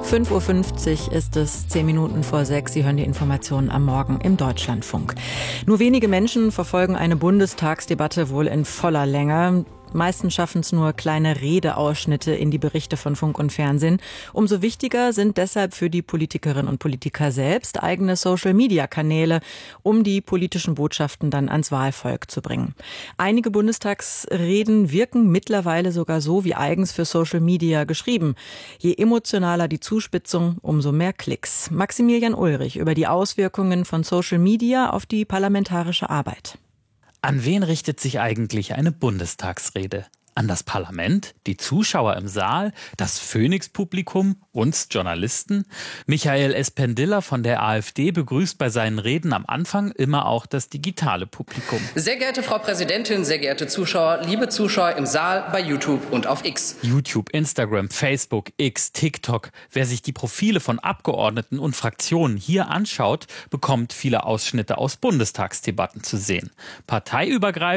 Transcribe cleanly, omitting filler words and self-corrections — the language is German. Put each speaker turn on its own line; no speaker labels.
5:50 Uhr ist es, 10 Minuten vor 6. Sie hören die Informationen am Morgen im Deutschlandfunk. Nur wenige Menschen verfolgen eine Bundestagsdebatte wohl in voller Länge. Meistens schaffen es nur kleine Redeausschnitte in die Berichte von Funk und Fernsehen. Umso wichtiger sind deshalb für die Politikerinnen und Politiker selbst eigene Social-Media-Kanäle, um die politischen Botschaften dann ans Wahlvolk zu bringen. Einige Bundestagsreden wirken mittlerweile sogar so wie eigens für Social Media geschrieben. Je emotionaler die Zuspitzung, umso mehr Klicks. Maximilian Ulrich über die Auswirkungen von Social Media auf die parlamentarische Arbeit.
An wen richtet sich eigentlich eine Bundestagsrede? An das Parlament, die Zuschauer im Saal, das Phoenix-Publikum, uns Journalisten? Michael Espendiller von der AfD begrüßt bei seinen Reden am Anfang immer auch das digitale Publikum.
Sehr geehrte Frau Präsidentin, sehr geehrte Zuschauer, liebe Zuschauer im Saal, bei YouTube und auf X.
YouTube, Instagram, Facebook, X, TikTok. Wer sich die Profile von Abgeordneten und Fraktionen hier anschaut, bekommt viele Ausschnitte aus Bundestagsdebatten zu sehen. Parteiübergreifend